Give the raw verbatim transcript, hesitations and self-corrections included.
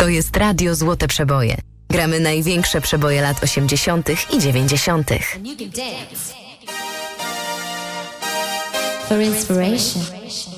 To jest Radio Złote Przeboje. Gramy największe przeboje lat osiemdziesiątych i dziewięćdziesiątych. For inspiration.